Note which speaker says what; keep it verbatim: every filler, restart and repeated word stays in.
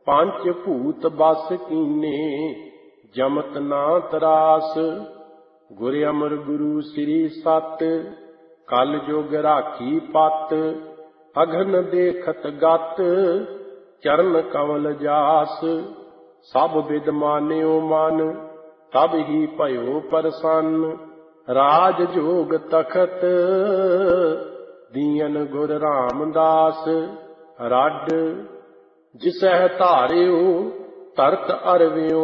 Speaker 1: ਪੰਚ ਭੂਤ ਬਸ ਕੀਨੇ, ਜਮਤ ਨਾ ਤਰਾਸ। ਗੁਰ ਅਮਰ ਗੁਰੂ ਸ੍ਰੀ ਸਤ, ਕਲ ਜੁਗ ਰਾਖੀ ਪਤ। ਅਗਨ ਦੇਖਤ ਗਤ, ਚਰਨ ਕਮਲ ਜਾਸ। ਸਭ ਬਿਦ ਮਾਨਿਓ ਮਨ, ਤਬ ਹੀ ਭਇਓ ਪ੍ਰਸੰਨ। ਰਾਜ ਜੋਗ ਤਖਤ, ਦੀਨ ਗੁਰ ਰਾਮਦਾਸ। ਰੱਡ ਜਿਸਹਿ ਧਾਰਿਓ, ਧਰਤ ਅਰਵਿਓ